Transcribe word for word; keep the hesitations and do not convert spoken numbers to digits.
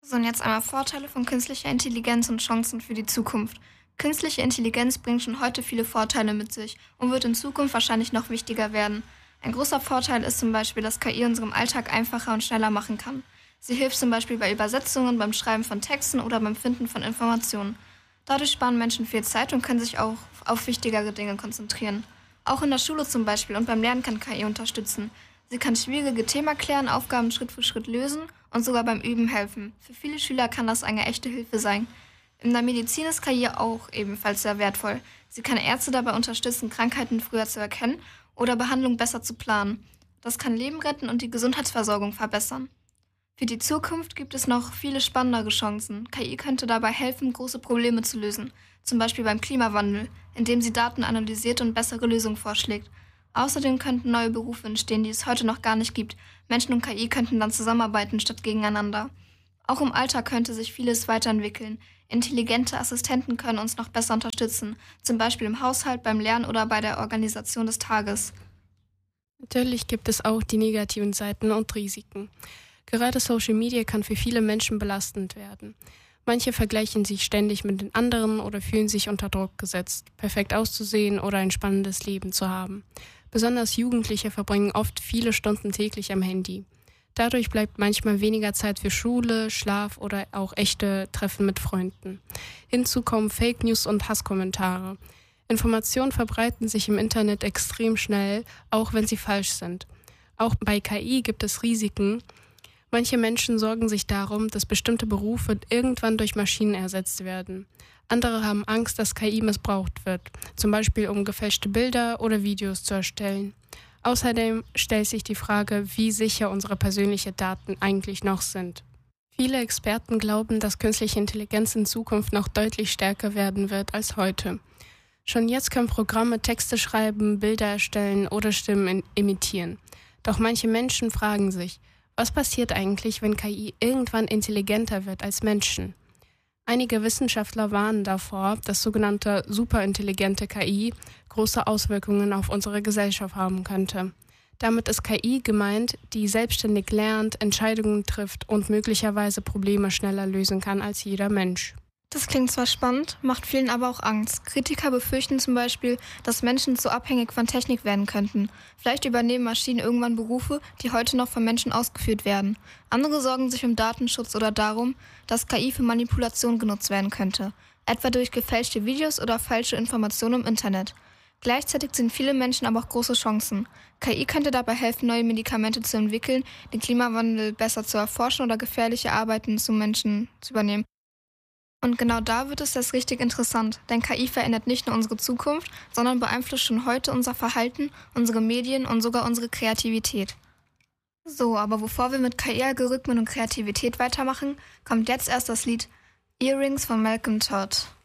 So, und jetzt einmal Vorteile von künstlicher Intelligenz und Chancen für die Zukunft. Künstliche Intelligenz bringt schon heute viele Vorteile mit sich und wird in Zukunft wahrscheinlich noch wichtiger werden. Ein großer Vorteil ist zum Beispiel, dass K I unseren Alltag einfacher und schneller machen kann. Sie hilft zum Beispiel bei Übersetzungen, beim Schreiben von Texten oder beim Finden von Informationen. Dadurch sparen Menschen viel Zeit und können sich auch auf wichtigere Dinge konzentrieren. Auch in der Schule zum Beispiel und beim Lernen kann K I unterstützen. Sie kann schwierige Themen erklären, Aufgaben Schritt für Schritt lösen und sogar beim Üben helfen. Für viele Schüler kann das eine echte Hilfe sein. In der Medizin ist K I auch ebenfalls sehr wertvoll. Sie kann Ärzte dabei unterstützen, Krankheiten früher zu erkennen oder Behandlung besser zu planen. Das kann Leben retten und die Gesundheitsversorgung verbessern. Für die Zukunft gibt es noch viele spannendere Chancen. K I könnte dabei helfen, große Probleme zu lösen, zum Beispiel beim Klimawandel, indem sie Daten analysiert und bessere Lösungen vorschlägt. Außerdem könnten neue Berufe entstehen, die es heute noch gar nicht gibt. Menschen und K I könnten dann zusammenarbeiten statt gegeneinander. Auch im Alltag könnte sich vieles weiterentwickeln. Intelligente Assistenten können uns noch besser unterstützen, zum Beispiel im Haushalt, beim Lernen oder bei der Organisation des Tages. Natürlich gibt es auch die negativen Seiten und Risiken. Gerade Social Media kann für viele Menschen belastend werden. Manche vergleichen sich ständig mit den anderen oder fühlen sich unter Druck gesetzt, perfekt auszusehen oder ein spannendes Leben zu haben. Besonders Jugendliche verbringen oft viele Stunden täglich am Handy. Dadurch bleibt manchmal weniger Zeit für Schule, Schlaf oder auch echte Treffen mit Freunden. Hinzu kommen Fake News und Hasskommentare. Informationen verbreiten sich im Internet extrem schnell, auch wenn sie falsch sind. Auch bei K I gibt es Risiken. Manche Menschen sorgen sich darum, dass bestimmte Berufe irgendwann durch Maschinen ersetzt werden. Andere haben Angst, dass K I missbraucht wird, zum Beispiel um gefälschte Bilder oder Videos zu erstellen. Außerdem stellt sich die Frage, wie sicher unsere persönlichen Daten eigentlich noch sind. Viele Experten glauben, dass künstliche Intelligenz in Zukunft noch deutlich stärker werden wird als heute. Schon jetzt können Programme Texte schreiben, Bilder erstellen oder Stimmen imitieren. Doch manche Menschen fragen sich, was passiert eigentlich, wenn K I irgendwann intelligenter wird als Menschen? Einige Wissenschaftler warnen davor, dass sogenannte superintelligente K I große Auswirkungen auf unsere Gesellschaft haben könnte. Damit ist K I gemeint, die selbstständig lernt, Entscheidungen trifft und möglicherweise Probleme schneller lösen kann als jeder Mensch. Das klingt zwar spannend, macht vielen aber auch Angst. Kritiker befürchten zum Beispiel, dass Menschen zu abhängig von Technik werden könnten. Vielleicht übernehmen Maschinen irgendwann Berufe, die heute noch von Menschen ausgeführt werden. Andere sorgen sich um Datenschutz oder darum, dass K I für Manipulation genutzt werden könnte, etwa durch gefälschte Videos oder falsche Informationen im Internet. Gleichzeitig sehen viele Menschen aber auch große Chancen. K I könnte dabei helfen, neue Medikamente zu entwickeln, den Klimawandel besser zu erforschen oder gefährliche Arbeiten zu Menschen zu übernehmen. Und genau da wird es erst richtig interessant, denn K I verändert nicht nur unsere Zukunft, sondern beeinflusst schon heute unser Verhalten, unsere Medien und sogar unsere Kreativität. So, aber bevor wir mit K I-Algorithmen und Kreativität weitermachen, kommt jetzt erst das Lied Earrings von Malcolm Todd.